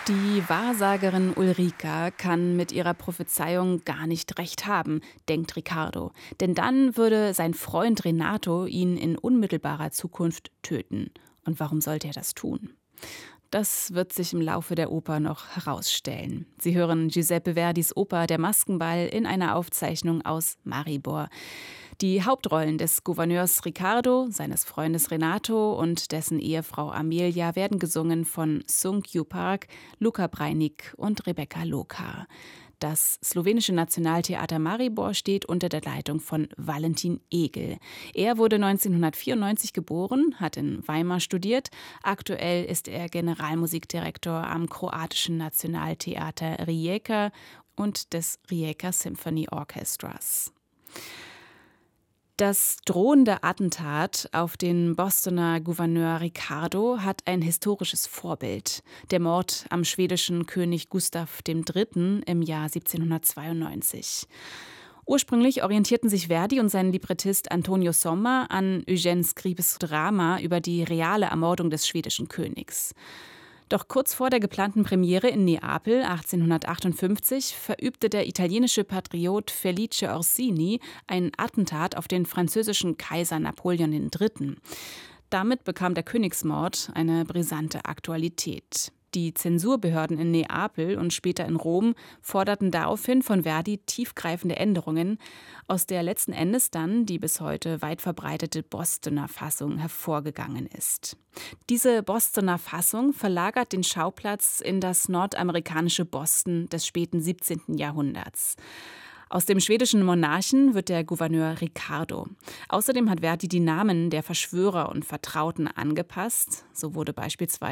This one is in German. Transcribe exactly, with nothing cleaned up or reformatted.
Die Wahrsagerin Ulrika kann mit ihrer Prophezeiung gar nicht recht haben, denkt Riccardo. Denn dann würde sein Freund Renato ihn in unmittelbarer Zukunft töten. Und warum sollte er das tun? Das wird sich im Laufe der Oper noch herausstellen. Sie hören Giuseppe Verdis Oper Der Maskenball in einer Aufzeichnung aus Maribor. Die Hauptrollen des Gouverneurs Riccardo, seines Freundes Renato und dessen Ehefrau Amelia werden gesungen von Sung Kyu Park, Luca Breinik und Rebecca Lokar. Das slowenische Nationaltheater Maribor steht unter der Leitung von Valentin Egel. Er wurde neunzehnhundertvierundneunzig geboren, hat in Weimar studiert. Aktuell ist er Generalmusikdirektor am kroatischen Nationaltheater Rijeka und des Rijeka Symphony Orchestras. Das drohende Attentat auf den Bostoner Gouverneur Riccardo hat ein historisches Vorbild. Der Mord am schwedischen König Gustav der Dritte. Im Jahr siebzehnhundertzweiundneunzig. Ursprünglich orientierten sich Verdi und sein Librettist Antonio Somma an Eugène Scribes Drama über die reale Ermordung des schwedischen Königs. Doch kurz vor der geplanten Premiere in Neapel achtzehnhundertachtundfünfzig verübte der italienische Patriot Felice Orsini ein Attentat auf den französischen Kaiser Napoleon der Dritte. Damit bekam der Königsmord eine brisante Aktualität. Die Zensurbehörden in Neapel und später in Rom forderten daraufhin von Verdi tiefgreifende Änderungen, aus der letzten Endes dann die bis heute weit verbreitete Bostoner Fassung hervorgegangen ist. Diese Bostoner Fassung verlagert den Schauplatz in das nordamerikanische Boston des späten siebzehnten. Jahrhunderts. Aus dem schwedischen Monarchen wird der Gouverneur Riccardo. Außerdem hat Verdi die Namen der Verschwörer und Vertrauten angepasst. So wurde beispielsweise